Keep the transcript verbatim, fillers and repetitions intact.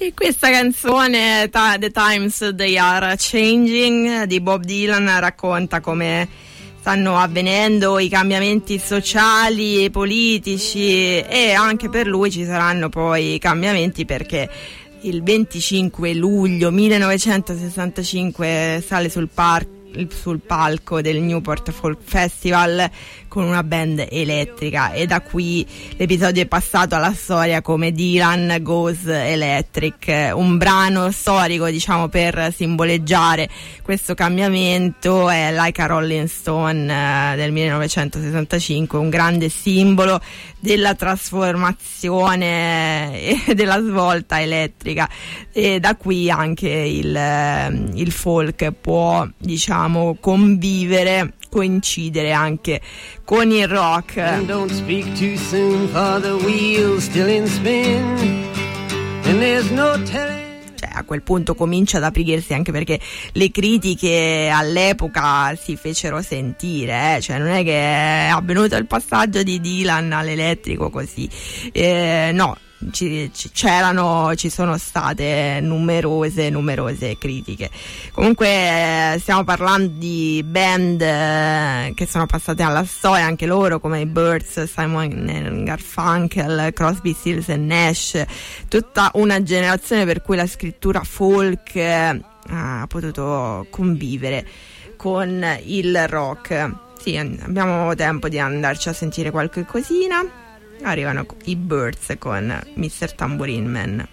E questa canzone, The Times They Are Changing, di Bob Dylan, racconta come stanno avvenendo i cambiamenti sociali e politici, e anche per lui ci saranno poi cambiamenti, perché il venticinque luglio millenovecentosessantacinque sale sul, par- sul palco del Newport Folk Festival con una band elettrica, e da qui l'episodio è passato alla storia come Dylan Goes Electric, un brano storico, diciamo, per simboleggiare questo cambiamento. È Like a Rolling Stone eh, del millenovecentosessantacinque, un grande simbolo della trasformazione e della svolta elettrica, e da qui anche il, il folk può, diciamo, convivere, coincidere anche con il rock. And don't speak too soon, for the wheel's still in spin, and there's no telling. Cioè, a quel punto comincia ad aprirsi, anche perché le critiche all'epoca si fecero sentire, eh? Cioè non è che è avvenuto il passaggio di Dylan all'elettrico così, eh, no. Ci, c'erano, ci sono state numerose numerose critiche. Comunque eh, stiamo parlando di band eh, che sono passate alla storia anche loro, come i Byrds, Simon and Garfunkel, Crosby, Stills and Nash, tutta una generazione per cui la scrittura folk eh, ha potuto convivere con il rock. Sì, abbiamo tempo di andarci a sentire qualche cosina. Arrivano i Byrds con mister Tambourine Man.